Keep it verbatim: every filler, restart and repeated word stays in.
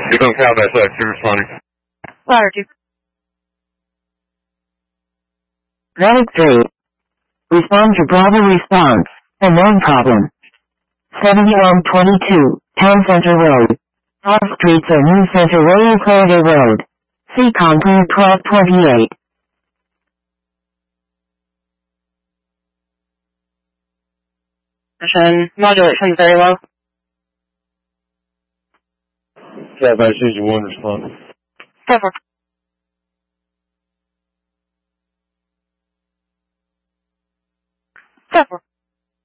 You don't have that set. You're responding. Ladder two. Medic three. Respond to Bravo response. Unknown problem. seventy-one twenty-two, Town Center Road. Off streets are New Center Royal Corridor Road. C Conclude twelve twenty-eight. Mission modulation very low. Yeah, I see you one respond. Cover.